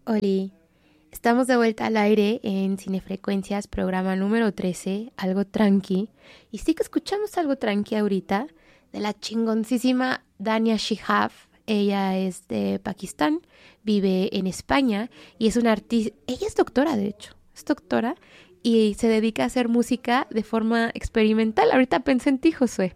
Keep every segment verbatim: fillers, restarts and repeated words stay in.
Oli, estamos de vuelta al aire en Cinefrecuencias, programa número trece, algo tranqui. Y sí que escuchamos algo tranqui ahorita de la chingoncísima Dania Shihab. Ella es de Pakistán, vive en España y es una artista. Ella es doctora, de hecho, es doctora y se dedica a hacer música de forma experimental. Ahorita pensé en ti, Josué.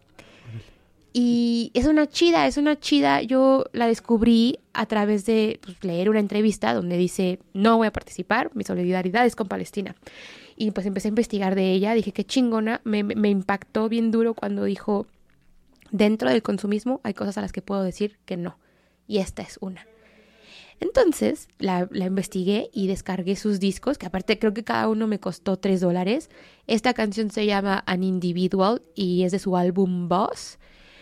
Y es una chida, es una chida. Yo la descubrí a través de pues, leer una entrevista donde dice, no voy a participar, mi solidaridad es con Palestina. Y pues empecé a investigar de ella, dije, qué chingona. Me, me impactó bien duro cuando dijo, dentro del consumismo hay cosas a las que puedo decir que no. Y esta es una. Entonces la, la investigué y descargué sus discos, que aparte creo que cada uno me costó tres dólares. Esta canción se llama An Individual y es de su álbum Boss.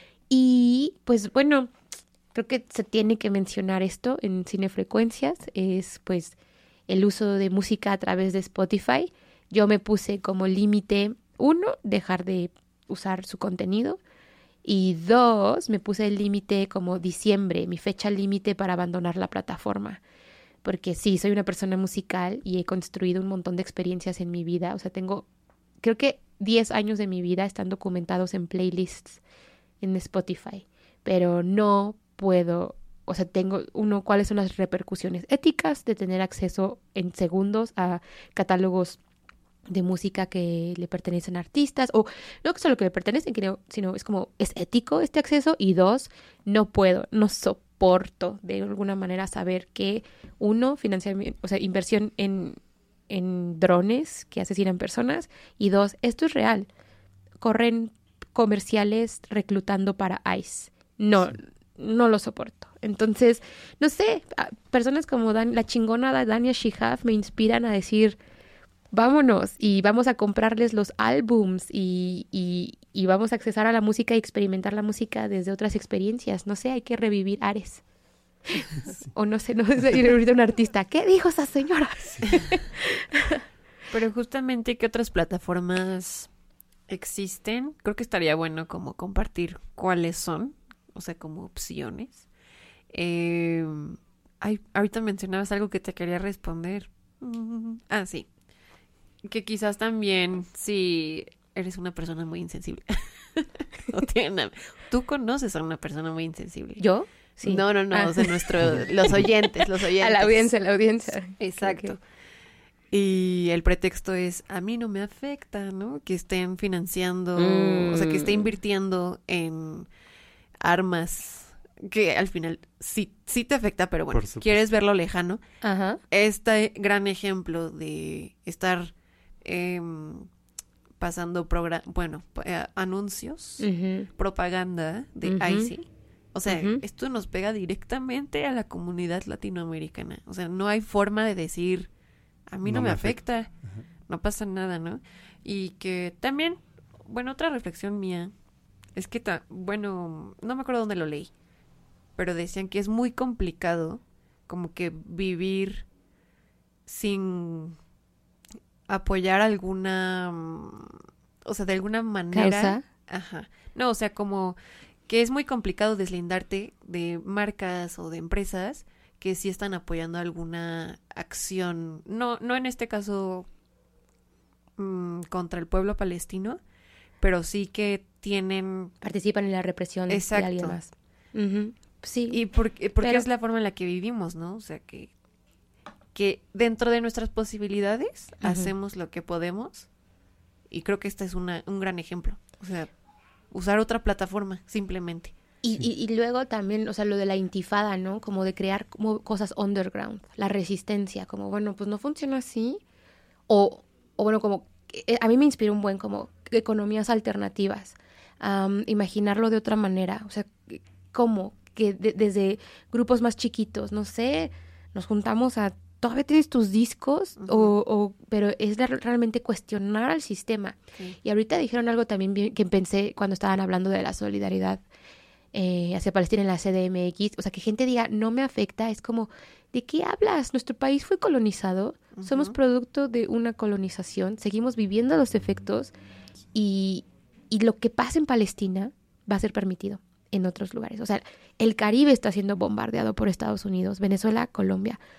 Y pues bueno, creo que se tiene que mencionar esto en Cinefrecuencias, es pues el uso de música a través de Spotify. Yo me puse como límite, uno, dejar de usar su contenido, y dos, me puse el límite como diciembre, mi fecha límite para abandonar la plataforma. Porque sí, soy una persona musical y he construido un montón de experiencias en mi vida. O sea, tengo, creo que diez años de mi vida están documentados en playlists en Spotify, pero no puedo, o sea, tengo, uno, cuáles son las repercusiones éticas de tener acceso en segundos a catálogos de música que le pertenecen a artistas, o no solo que le pertenecen, sino es como, ¿es ético este acceso? Y dos, no puedo, no soporto de alguna manera saber que uno, financiamiento, o sea, inversión en, en drones que asesinan personas, y dos, esto es real, corren comerciales reclutando para ICE. No, sí. no lo soporto. Entonces, no sé, personas como Dan, la chingona Dania Shihab me inspiran a decir, vámonos y vamos a comprarles los álbums y, y, y vamos a accesar a la música y experimentar la música desde otras experiencias. No sé, hay que revivir Ares. Sí. O no sé, no sé, ahorita un artista, ¿qué dijo esa señora? Sí. Pero justamente, ¿qué otras plataformas existen? Creo que estaría bueno como compartir cuáles son, o sea, como opciones. Eh, ay, ahorita mencionabas algo que te quería responder. Mm, ah, sí. Que quizás también si eres una persona muy insensible. No tiene nada. ¿Tú conoces a una persona muy insensible? ¿Yo? Sí. No, no, no, ah. o sea, nuestro, los oyentes, los oyentes. A la audiencia, a la audiencia. Exacto. Okay. Y el pretexto es, a mí no me afecta, ¿no? Que estén financiando, mm. o sea, que esté invirtiendo en armas, que al final sí, sí te afecta, pero bueno, quieres verlo lejano. Ajá. Este gran ejemplo de estar eh, pasando, progra- bueno, eh, anuncios, uh-huh. propaganda de uh-huh. ICE. O sea, uh-huh. esto nos pega directamente a la comunidad latinoamericana. O sea, no hay forma de decir... A mí no, no me, me afecta, afecta. Uh-huh. No pasa nada, ¿no? Y que también, bueno, otra reflexión mía es que, ta- bueno, no me acuerdo dónde lo leí, pero decían que es muy complicado como que vivir sin apoyar alguna, o sea, de alguna manera. ¿Causa? Ajá. No, o sea, como que es muy complicado deslindarte de marcas o de empresas que sí están apoyando alguna acción, no, no en este caso mmm, contra el pueblo palestino, pero sí que tienen... Participan en la represión Exacto. de alguien más. Uh-huh. Sí. Y porque, porque pero... es la forma en la que vivimos, ¿no? O sea, que, que dentro de nuestras posibilidades uh-huh. hacemos lo que podemos, y creo que este es una, un gran ejemplo. O sea, usar otra plataforma, simplemente. Y, y, y luego también, o sea, lo de la intifada, ¿no? Como de crear como cosas underground, la resistencia, como, bueno, pues no funciona así. O, o bueno, como, eh, a mí me inspiró un buen como economías alternativas, um, imaginarlo de otra manera, o sea, ¿cómo? Que de, desde grupos más chiquitos, no sé, nos juntamos a, ¿todavía tienes tus discos? Uh-huh. O, o, pero es de realmente cuestionar al sistema. Sí. Y ahorita dijeron algo también bien, que pensé cuando estaban hablando de la solidaridad Eh, hacia Palestina en la C D M X, o sea, que gente diga, no me afecta, es como, ¿de qué hablas? Nuestro país fue colonizado, uh-huh. somos producto de una colonización, seguimos viviendo los efectos y, y lo que pasa en Palestina va a ser permitido en otros lugares. O sea, el Caribe está siendo bombardeado por Estados Unidos, Venezuela, Colombia,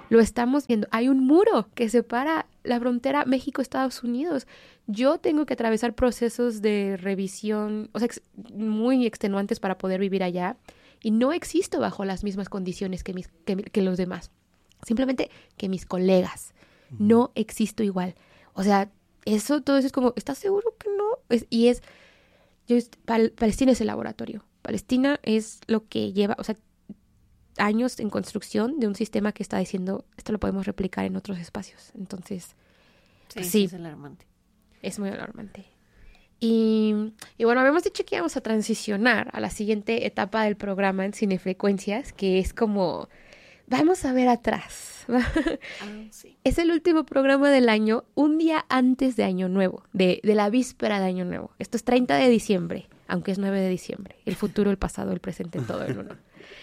Lo estamos viendo. Hay un muro que separa la frontera México-Estados Unidos. Yo tengo que atravesar procesos de revisión, o sea, ex- muy extenuantes para poder vivir allá. Y no existo bajo las mismas condiciones que, mis, que, que los demás. Simplemente que mis colegas. Uh-huh. No existo igual. O sea, eso, todo eso es como, ¿estás seguro que no? Es, y es, yo, Pal- Palestina es el laboratorio. Palestina es lo que lleva, o sea, años en construcción de un sistema que está diciendo, esto lo podemos replicar en otros espacios. Entonces, sí, sí, es alarmante. Es muy alarmante. Y, y bueno, habíamos dicho que íbamos a transicionar a la siguiente etapa del programa en Cinefrecuencias, que es como, vamos a ver atrás. Ah, sí. Es el último programa del año, un día antes de Año Nuevo, de, de la víspera de Año Nuevo. Esto es treinta de diciembre, aunque es nueve de diciembre. El futuro, el pasado, el presente, todo en uno.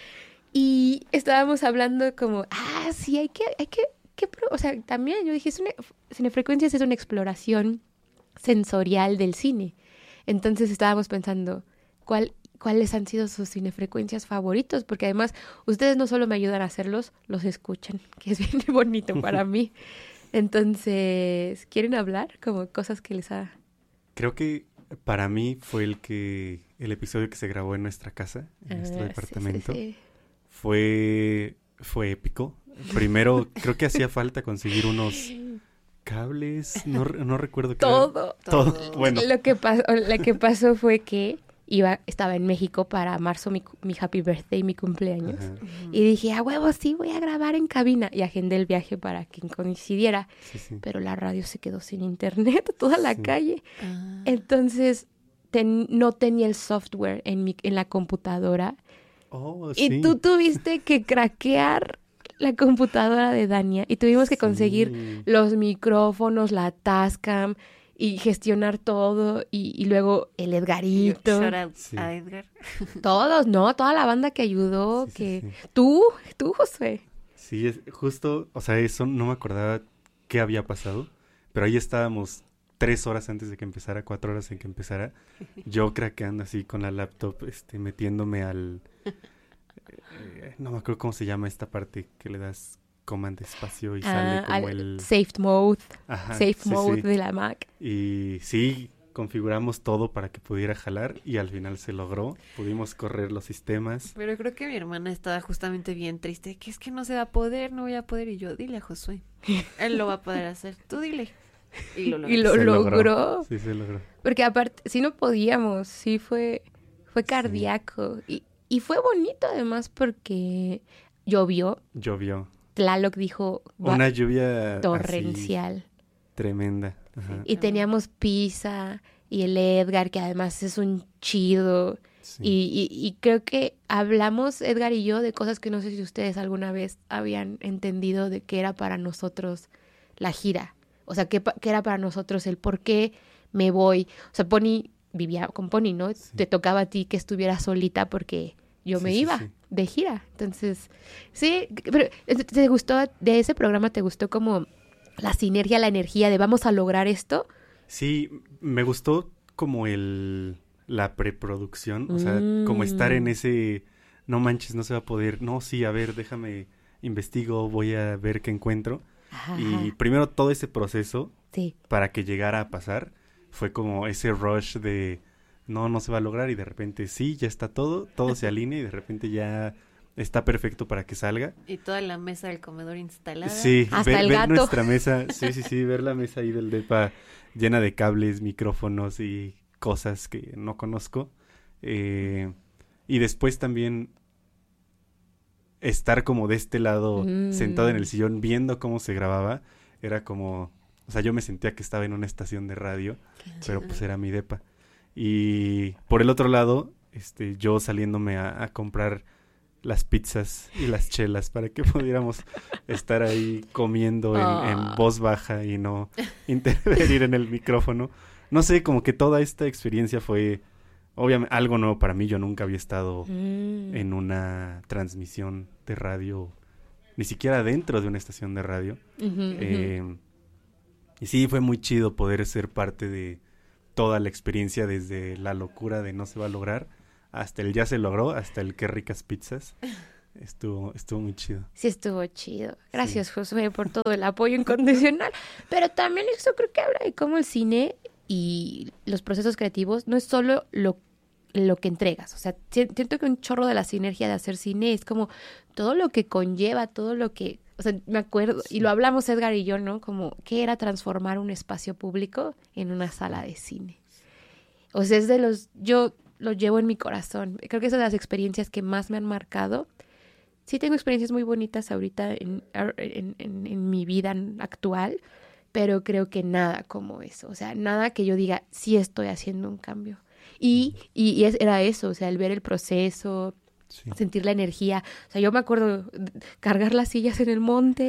Y estábamos hablando como, ah, sí, hay que, hay que, que pro-". o sea, también yo dije, es una, Cinefrecuencias es una exploración sensorial del cine. Entonces estábamos pensando, ¿cuál, ¿cuáles han sido sus cinefrecuencias favoritos? Porque además, ustedes no solo me ayudan a hacerlos, los escuchan, que es bien bonito para mí. Entonces, ¿quieren hablar? Como cosas que les ha... Creo que para mí fue el que, el episodio que se grabó en nuestra casa, en Ah, nuestro sí, departamento. sí, sí. Fue, fue épico. Primero, creo que hacía falta conseguir unos cables, no, no recuerdo qué. Todo. Todo. Todo. Bueno. Lo que, pasó, lo que pasó fue que iba, estaba en México para marzo, mi, mi happy birthday, mi cumpleaños. Ajá. Y dije, a huevo, sí, voy a grabar en cabina. Y agendé el viaje para que coincidiera. Sí, sí. Pero la radio se quedó sin internet, toda la Sí. calle. Ah. Entonces, ten- no tenía el software en, mi, en la computadora. Oh, Y sí. tú tuviste que craquear la computadora de Dania. Y tuvimos que conseguir Sí. los micrófonos, la Tascam y gestionar todo. Y, y luego el Edgarito. Shout out Sí. a Edgar. Todos, ¿no? Toda la banda que ayudó. Sí, sí, que sí. Tú, tú, José. Sí, es justo, o sea, eso no me acordaba qué había pasado, pero ahí estábamos tres horas antes de que empezara, cuatro horas en que empezara, yo craqueando así con la laptop, este, metiéndome al, eh, no me acuerdo cómo se llama esta parte que le das command espacio y sale Ah, como al el... Saved Mode. Ajá, Safe sí, Mode sí. de la Mac. Y sí, configuramos todo para que pudiera jalar y al final se logró, pudimos correr los sistemas. Pero creo que mi hermana estaba justamente bien triste, que es que no se va a poder, no voy a poder. Y yo, dile a Josué, él lo va a poder hacer, tú dile. Y lo logró. Y lo Se logró. Sí, se logró. Porque aparte, sí no podíamos, sí fue, fue cardíaco. Y, y fue bonito además porque llovió. Llovió. Tlaloc dijo va- Una lluvia torrencial. así tremenda. Ajá. Y teníamos pizza y el Edgar, que además es un chido. Sí. Y, y, y creo que hablamos, Edgar y yo, de cosas que no sé si ustedes alguna vez habían entendido de qué era para nosotros la gira. O sea, qué, pa- qué era para nosotros el por qué me voy. O sea, Pony vivía con Pony, ¿no? Sí. Te tocaba a ti que estuvieras solita porque yo Sí, me sí, iba sí. de gira. Entonces, sí, pero ¿te gustó de ese programa? ¿Te gustó como la sinergia, la energía de vamos a lograr esto? Sí, me gustó como el la preproducción, o sea, Mm. como estar en ese no manches, no se va a poder. No, sí, a ver, déjame investigo, voy a ver qué encuentro. Ajá. Y primero todo ese proceso Sí. para que llegara a pasar fue como ese rush de no, no se va a lograr y de repente sí, ya está todo, todo se alinea y de repente ya está perfecto para que salga. Y toda la mesa del comedor instalada. Sí, Hasta ver, el ver gato. nuestra mesa, sí, sí, sí, ver la mesa ahí del depa llena de cables, micrófonos y cosas que no conozco. Eh, y después también estar como de este lado, Mm. sentado en el sillón, viendo cómo se grababa, era como, o sea, yo me sentía que estaba en una estación de radio, pero pues era mi depa. Y por el otro lado, este, yo saliéndome a, a comprar las pizzas y las chelas para que pudiéramos estar ahí comiendo en, Ah. en voz baja y no intervenir en el micrófono. No sé, como que toda esta experiencia fue obviamente algo nuevo para mí. Yo nunca había estado Mm. en una transmisión de radio, ni siquiera dentro de una estación de radio. Ujú, ujú. Eh, y sí, fue muy chido poder ser parte de toda la experiencia, desde la locura de no se va a lograr hasta el ya se logró, hasta el qué ricas pizzas. estuvo, estuvo muy chido. Sí, estuvo chido. Gracias, sí. Josué, por todo el apoyo incondicional. Pero también eso creo que habla de cómo el cine y los procesos creativos no es solo lo, lo que entregas. O sea, siento que un chorro de la sinergia de hacer cine es como todo lo que conlleva, todo lo que... O sea, me acuerdo, sí. y lo hablamos Edgar y yo, ¿no? Como, ¿qué era transformar un espacio público en una sala de cine? O sea, es de los... Yo lo llevo en mi corazón. Creo que es de las experiencias que más me han marcado. Sí tengo experiencias muy bonitas ahorita en, en, en, en mi vida actual, pero creo que nada como eso. O sea, nada que yo diga, sí estoy haciendo un cambio. Y, y, y es, era eso, o sea, el ver el proceso, sí. sentir la energía. O sea, yo me acuerdo cargar las sillas en el monte.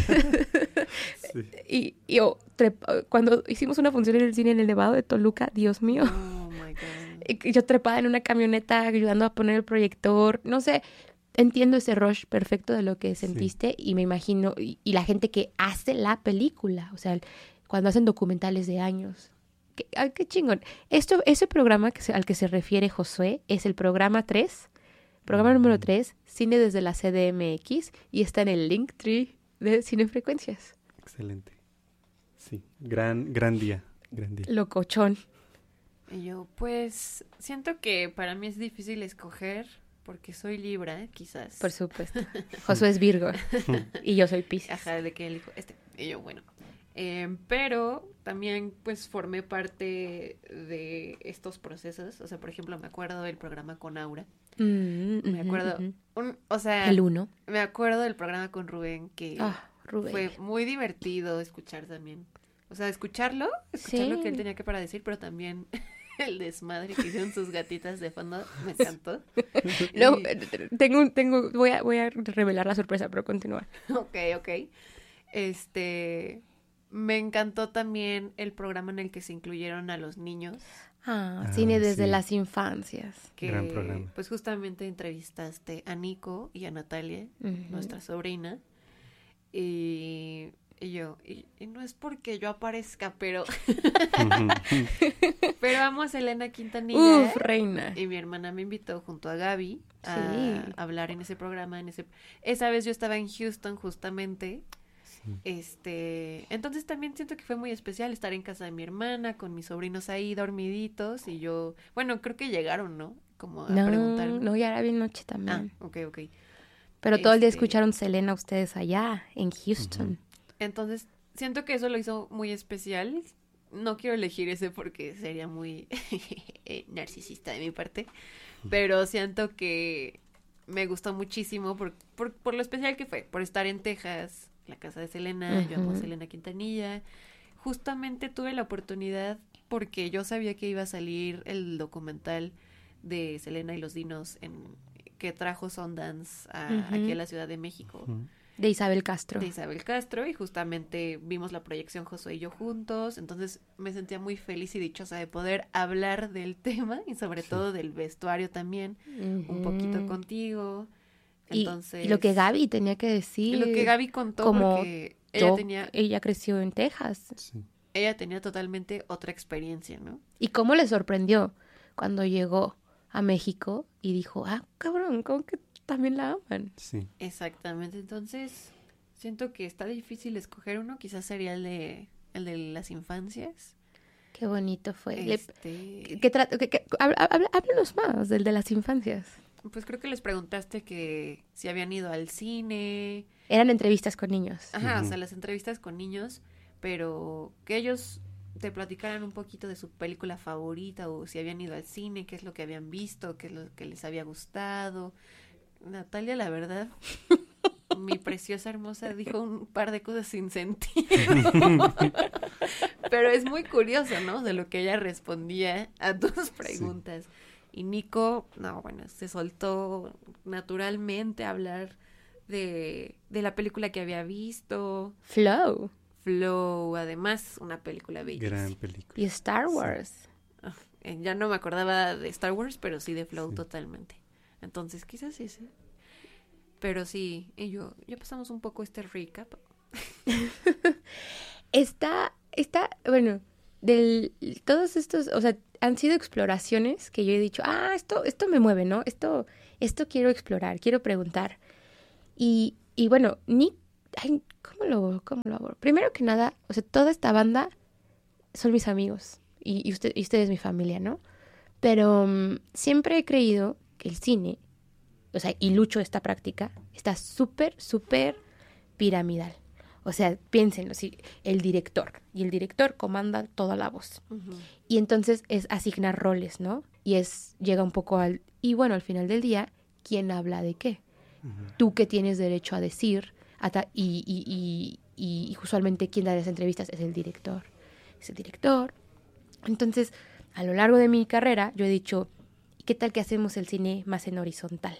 sí. Y, y yo, trepa, cuando hicimos una función en el cine en el Nevado de Toluca, Dios mío. Oh, my God. Y yo trepada en una camioneta ayudando a poner el proyector, no sé... Entiendo ese rush perfecto de lo que sentiste sí. y me imagino, y, y la gente que hace la película, o sea, cuando hacen documentales de años. Qué, ay, qué chingón. Esto, ese programa que se, al que se refiere Josué es el programa tres, programa mm. número tres, Cine desde la C D M X, y está en el Linktree de Cinefrecuencias. Excelente. Sí, gran, gran día, gran día. Locochón. Y yo, pues, siento que para mí es difícil escoger... Porque soy Libra, quizás. Por supuesto. Josué es Virgo. Y yo soy Piscis. Ajá, de que elijo este. Y yo, bueno. Eh, pero también, pues, formé parte de estos procesos. O sea, por ejemplo, me acuerdo del programa con Aura. Mm, me acuerdo... Uh-huh. un, o sea... El uno. Me acuerdo del programa con Rubén, que oh, Rubén. fue muy divertido escuchar también. O sea, escucharlo, escuchar sí. lo que él tenía que para decir, pero también... El desmadre que hicieron sus gatitas de fondo, me encantó. No, y... tengo, tengo, voy a, voy a revelar la sorpresa, pero continúa. Ok, ok. Este, me encantó también el programa en el que se incluyeron a los niños. Ah, ah cine desde sí. las infancias. Que, gran programa. Pues justamente entrevistaste a Nico y a Natalia, uh-huh. nuestra sobrina, y... Y yo, y, y no es porque yo aparezca, pero... pero amo a Selena Quintanilla. Uf, reina. Y mi hermana me invitó junto a Gaby a sí. hablar en ese programa. En ese Esa vez yo estaba en Houston justamente. Sí. Este, entonces también siento que fue muy especial estar en casa de mi hermana, con mis sobrinos ahí dormiditos. Y yo, bueno, creo que llegaron, ¿no? Como a no, preguntarme. No, ya era bien noche también. Ah, ok, ok. Pero este... todo el día escucharon Selena ustedes allá, en Houston. Uh-huh. Entonces, siento que eso lo hizo muy especial. No quiero elegir ese porque sería muy narcisista de mi parte. Pero siento que me gustó muchísimo por, por, por lo especial que fue. Por estar en Texas, la casa de Selena. Uh-huh. Yo amo a Selena Quintanilla. Justamente tuve la oportunidad porque yo sabía que iba a salir el documental de Selena y los dinos en, que trajo Sundance a, uh-huh. aquí a la Ciudad de México. Uh-huh. De Isabel Castro. De Isabel Castro, y justamente vimos la proyección Josué y yo juntos, entonces me sentía muy feliz y dichosa de poder hablar del tema, y sobre sí. todo del vestuario también, uh-huh. un poquito contigo. Entonces, y, y lo que Gaby tenía que decir. Lo que Gaby contó, como porque ella yo, tenía... Ella creció en Texas. Sí. Ella tenía totalmente otra experiencia, ¿no? ¿Y cómo le sorprendió cuando llegó a México y dijo, ah, cabrón, ¿cómo que también la aman? Sí. Exactamente, entonces siento que está difícil escoger uno, quizás sería el de el de las infancias. Qué bonito fue. Este... Le, ¿qué tra- qué, qué, háblanos más del de las infancias. Pues creo que les preguntaste que si habían ido al cine. Eran entrevistas con niños. Ajá, uh-huh. o sea, las entrevistas con niños, pero que ellos te platicaran un poquito de su película favorita, o si habían ido al cine, qué es lo que habían visto, qué es lo que les había gustado. Natalia, la verdad, mi preciosa hermosa, dijo un par de cosas sin sentido. Pero es muy curioso, ¿no? De lo que ella respondía a tus preguntas. Sí. Y Nico, no, bueno, se soltó naturalmente a hablar de, de la película que había visto. Flow. Flow, además, una película bellísima. Gran película. Y Star Wars. Sí. Oh, eh, ya no me acordaba de Star Wars, pero sí de Flow, sí. totalmente. Entonces, quizás ese. Pero sí, y yo, ya pasamos un poco este recap. está, está, bueno, del, todos estos, o sea, han sido exploraciones que yo he dicho, ah, esto, esto me mueve, ¿no? Esto, esto quiero explorar, quiero preguntar. Y, y bueno, Nick, ay, ¿cómo lo, cómo lo hago? Primero que nada, o sea, toda esta banda son mis amigos y, y, usted, y usted es mi familia, ¿no? Pero um, siempre he creído que el cine, o sea, y lucho esta práctica, está súper, súper piramidal. O sea, piénsenlo, sí, el director. Y el director comanda toda la voz. Uh-huh. Y entonces es asignar roles, ¿no? Y es, llega un poco al... Y bueno, al final del día, ¿quién habla de qué? Uh-huh. Tú que tienes derecho a decir, hasta, y, y, y, y, y usualmente quien da las entrevistas es el director. Es el director. Entonces, a lo largo de mi carrera, yo he dicho, ¿qué tal que hacemos el cine más en horizontal?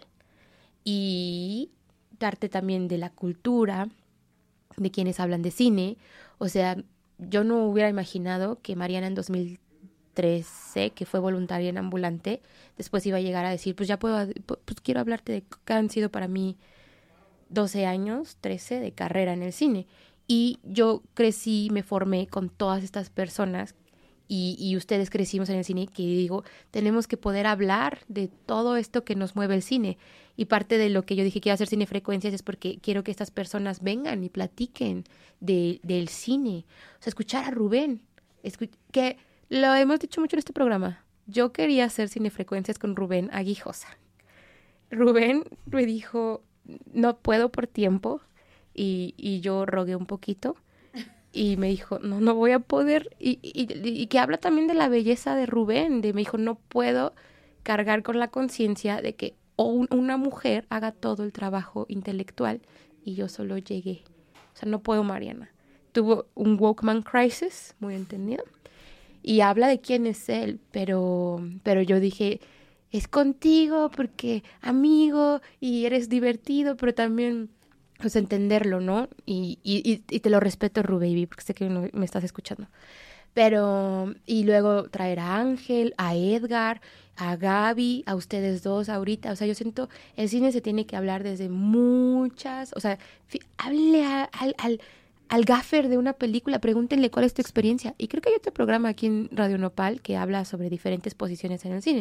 Y darte también de la cultura, de quienes hablan de cine. O sea, yo no hubiera imaginado que Mariana en dos mil trece, que fue voluntaria en Ambulante, después iba a llegar a decir, pues ya puedo, pues quiero hablarte de que han sido para mí doce años, trece de carrera en el cine. Y yo crecí, me formé con todas estas personas y, y ustedes crecimos en el cine, que digo, tenemos que poder hablar de todo esto que nos mueve el cine. Y parte de lo que yo dije que iba a hacer Cinefrecuencias es porque quiero que estas personas vengan y platiquen de, del cine. O sea, escuchar a Rubén, escu- que lo hemos dicho mucho en este programa. Yo quería hacer Cinefrecuencias con Rubén Aguijosa. Rubén me dijo, no puedo por tiempo, y, y yo rogué un poquito. Y me dijo, no, no voy a poder. Y, y, y que habla también de la belleza de Rubén. De, me dijo, no puedo cargar con la conciencia de que un, una mujer haga todo el trabajo intelectual y yo solo llegué. O sea, no puedo, Mariana. Tuvo un Walkman crisis, muy entendido. Y habla de quién es él. Pero, pero yo dije, es contigo porque amigo y eres divertido, pero también... pues entenderlo, ¿no? Y, y, y te lo respeto, Rubaby, porque sé que no me estás escuchando. Pero, y luego traer a Ángel, a Edgar, a Gaby, a ustedes dos ahorita. O sea, yo siento, el cine se tiene que hablar desde muchas, o sea, háblenle al, al, al gaffer de una película, pregúntenle cuál es tu experiencia. Y creo que hay otro programa aquí en Radio Nopal que habla sobre diferentes posiciones en el cine.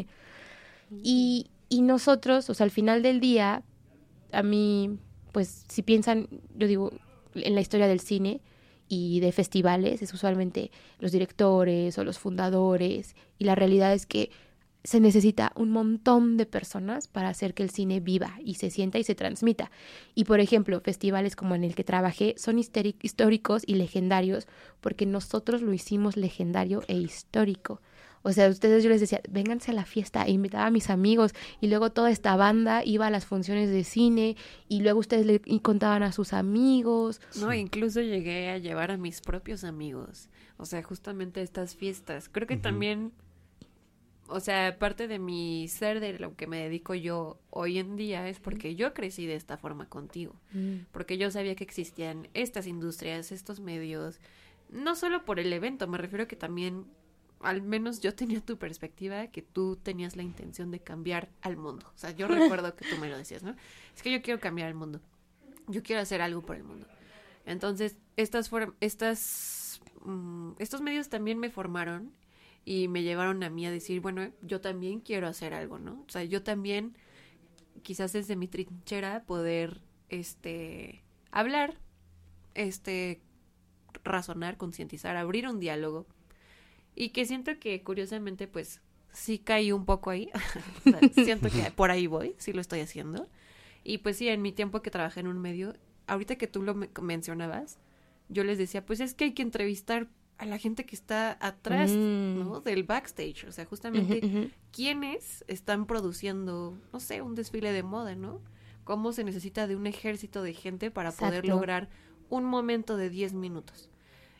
Y, y nosotros, o sea, al final del día, a mí... pues si piensan, yo digo, en la historia del cine y de festivales, es usualmente los directores o los fundadores, y la realidad es que se necesita un montón de personas para hacer que el cine viva y se sienta y se transmita. Y por ejemplo, festivales como en el que trabajé son históricos y legendarios porque nosotros lo hicimos legendario e histórico. O sea, ustedes, yo les decía, vénganse a la fiesta, e invitaba a mis amigos, y luego toda esta banda iba a las funciones de cine, y luego ustedes le contaban a sus amigos. No, incluso llegué a llevar a mis propios amigos, o sea, justamente a estas fiestas. Creo que uh-huh. también, o sea, parte de mi ser, de lo que me dedico yo hoy en día, es porque yo crecí de esta forma contigo, uh-huh. porque yo sabía que existían estas industrias, estos medios, no solo por el evento, me refiero a que también... al menos yo tenía tu perspectiva, que tú tenías la intención de cambiar al mundo. O sea, yo recuerdo que tú me lo decías, ¿no? Es que yo quiero cambiar el mundo. Yo quiero hacer algo por el mundo. Entonces, estas fueron, estas, um, estos medios también me formaron y me llevaron a mí a decir, bueno, yo también quiero hacer algo, ¿no? O sea, yo también, quizás desde mi trinchera, poder, este, hablar, este, razonar, concientizar, abrir un diálogo. Y que siento que, curiosamente, pues, sí caí un poco ahí. O sea, siento que por ahí voy, sí lo estoy haciendo. Y pues sí, en mi tiempo que trabajé en un medio, ahorita que tú lo me- mencionabas, yo les decía, pues es que hay que entrevistar a la gente que está atrás, mm. ¿no? Del backstage. O sea, justamente, uh-huh, uh-huh. ¿quiénes están produciendo, no sé, un desfile de moda, ¿no? ¿Cómo se necesita de un ejército de gente para Exacto. poder lograr un momento de diez minutos?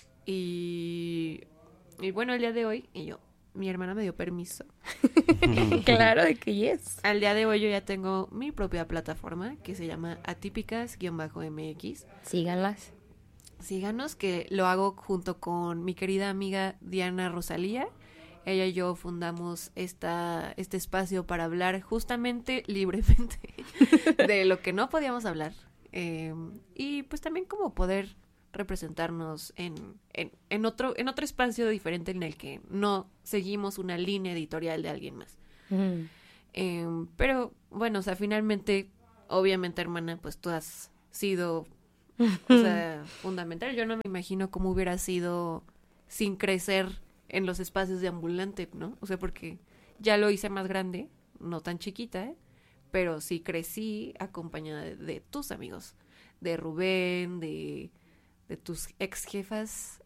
Y... Y bueno, el día de hoy, y yo, mi hermana me dio permiso. Claro de que yes. Al día de hoy yo ya tengo mi propia plataforma que se llama Atípicas-M X. Síganlas. Síganos, que lo hago junto con mi querida amiga Diana Rosalía. Ella y yo fundamos esta, este espacio para hablar justamente libremente de lo que no podíamos hablar. Eh, y pues también como poder... representarnos en, en, en otro en otro espacio diferente en el que no seguimos una línea editorial de alguien más. Mm. Eh, pero, bueno, o sea, finalmente, obviamente, hermana, pues tú has sido, o sea, fundamental. Yo no me imagino cómo hubiera sido sin crecer en los espacios de ambulante, ¿no? O sea, porque ya lo hice más grande, no tan chiquita, ¿eh? Pero sí crecí acompañada de, de tus amigos, de Rubén, de, de tus ex jefas.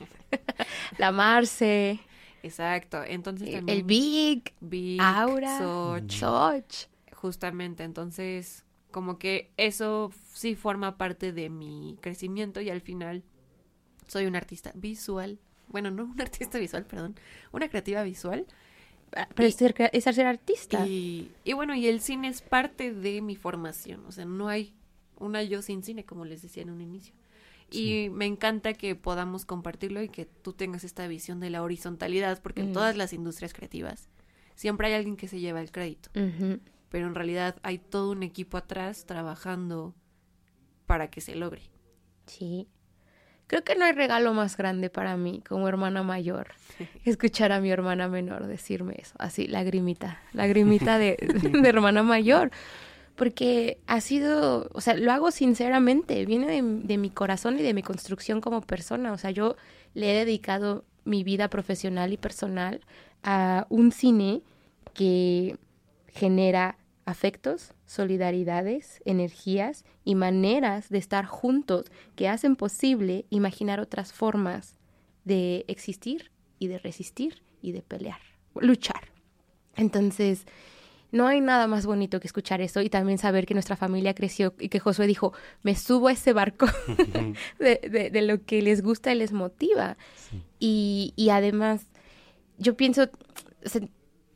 La Marce. Exacto, entonces el, también... El Vic, Vic, Aura, Soch. Soch. Justamente, entonces como que eso sí forma parte de mi crecimiento y al final soy una artista visual. Bueno, no una artista visual, perdón, una creativa visual. Pero y, es, ser, es ser artista. Y, y bueno, y el cine es parte de mi formación. O sea, no hay una yo sin cine, como les decía en un inicio. Sí. Y me encanta que podamos compartirlo y que tú tengas esta visión de la horizontalidad, porque mm. en todas las industrias creativas siempre hay alguien que se lleva el crédito. Uh-huh. Pero en realidad hay todo un equipo atrás trabajando para que se logre. Sí. Creo que no hay regalo más grande para mí como hermana mayor que escuchar a mi hermana menor decirme eso, así, lagrimita, lagrimita de, de hermana mayor, porque ha sido, o sea, lo hago sinceramente, viene de, de mi corazón y de mi construcción como persona, o sea, yo le he dedicado mi vida profesional y personal a un cine que genera afectos, solidaridades, energías y maneras de estar juntos que hacen posible imaginar otras formas de existir y de resistir y de pelear, luchar. Entonces, no hay nada más bonito que escuchar eso y también saber que nuestra familia creció y que Josué dijo, me subo a ese barco de, de, de lo que les gusta y les motiva. Sí. Y, y además, yo pienso, o sea,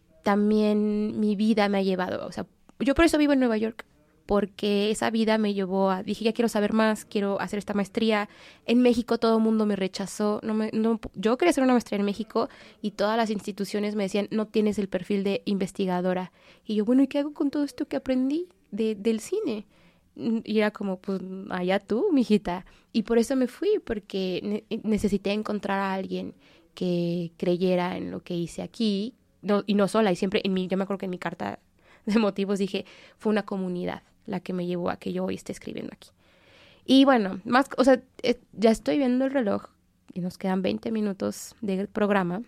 también mi vida me ha llevado, o sea, yo por eso vivo en Nueva York, porque esa vida me llevó a, dije, ya quiero saber más, quiero hacer esta maestría. En México todo el mundo me rechazó, no me, no, yo quería hacer una maestría en México y todas las instituciones me decían, no tienes el perfil de investigadora. Y yo, bueno, ¿y qué hago con todo esto que aprendí de, del cine? Y era como, pues, allá tú, mijita. Y por eso me fui, porque ne- necesité encontrar a alguien que creyera en lo que hice aquí, no, y no sola, y siempre, en mi, yo me acuerdo que en mi carta de motivos dije, fue una comunidad la que me llevó a que yo hoy esté escribiendo aquí. Y bueno, más, o sea, eh, ya estoy viendo el reloj y nos quedan veinte minutos del programa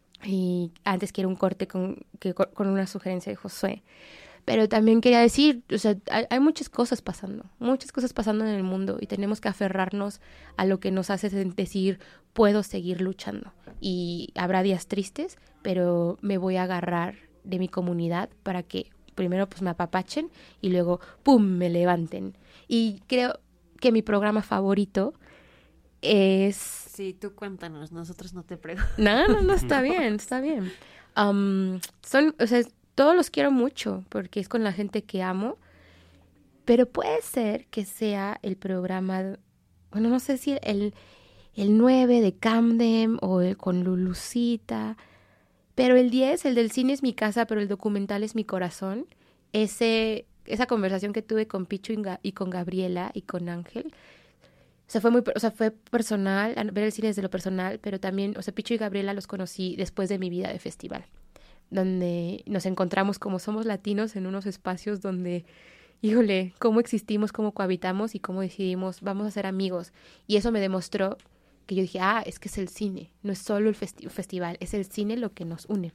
y antes quiero un corte con, que, con una sugerencia de Josué. Pero también quería decir, o sea, hay, hay muchas cosas pasando, muchas cosas pasando en el mundo y tenemos que aferrarnos a lo que nos hace decir, puedo seguir luchando. Y habrá días tristes, pero me voy a agarrar de mi comunidad para que primero pues me apapachen y luego ¡pum! Me levanten. Y creo que mi programa favorito es... Sí, tú cuéntanos, nosotros no te preguntamos. No, no, no, está bien, está bien. Um, son, o sea, todos los quiero mucho porque es con la gente que amo, pero puede ser que sea el programa, bueno, no sé si el, el nueve de Camden o el con Lulucita, pero el diez, el del cine es mi casa, pero el documental es mi corazón. Ese, esa conversación que tuve con Pichu y con Gabriela y con Ángel, o sea, fue muy, o sea, fue personal, ver el cine desde lo personal, pero también, o sea, Pichu y Gabriela los conocí después de mi vida de festival, donde nos encontramos como somos latinos en unos espacios donde, híjole, cómo existimos, cómo cohabitamos y cómo decidimos, vamos a ser amigos. Y eso me demostró que yo dije, ah, es que es el cine, no es solo el festi- festival, es el cine lo que nos une.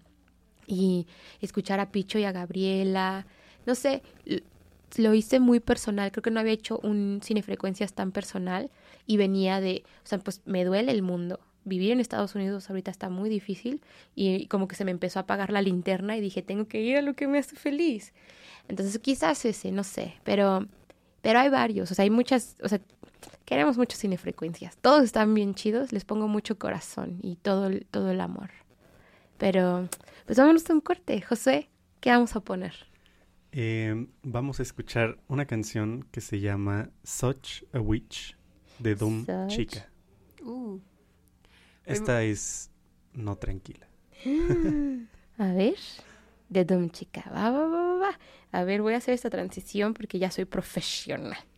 Y escuchar a Picho y a Gabriela, no sé, lo hice muy personal, creo que no había hecho un Cinefrecuencias tan personal y venía de, o sea, pues me duele el mundo. Vivir en Estados Unidos ahorita está muy difícil y como que se me empezó a apagar la linterna y dije, tengo que ir a lo que me hace feliz. Entonces quizás ese, no sé, pero, pero hay varios, o sea, hay muchas, o sea, queremos muchas Cinefrecuencias. Todos están bien chidos, les pongo mucho corazón y todo, todo el amor. Pero, pues vámonos a un corte. José, ¿qué vamos a poner? Eh, vamos a escuchar una canción que se llama Such a Witch de Doom Such... Chica. Uh. Esta es No Tranquila. A ver, de Doom Chica. Va, va, va, va. A ver, voy a hacer esta transición porque ya soy profesional.